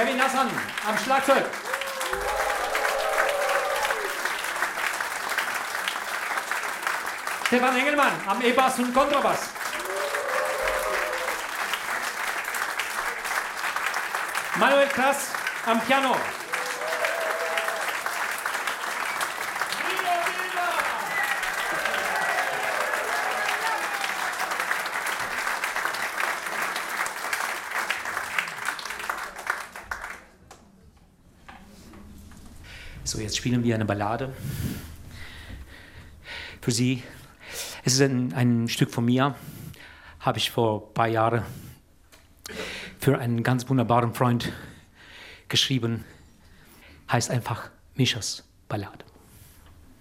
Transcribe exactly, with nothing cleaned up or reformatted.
Kevin Nassan am Schlagzeug. Stefan Engelmann am E-Bass und Kontrabass. Manuel Krass am Piano. So, jetzt spielen wir eine Ballade für Sie. Es ist ein, ein Stück von mir, habe ich vor ein paar Jahren für einen ganz wunderbaren Freund geschrieben. Heißt einfach Mischas Ballade.